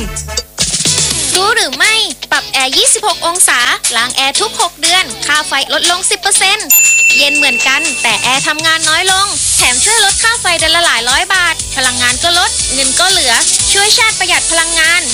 รู้หรือไม่ ปรับแอร์ 26 องศา ล้างแอร์ทุก 6 เดือน ค่าไฟลดลง 10% เย็นเหมือนกัน แต่แอร์ทำงานน้อยลง แถมช่วยลดค่าไฟเดือนละหลายร้อยบาท พลังงานก็ลด เงินก็เหลือ ช่วยชาติประหยัดพลังงาน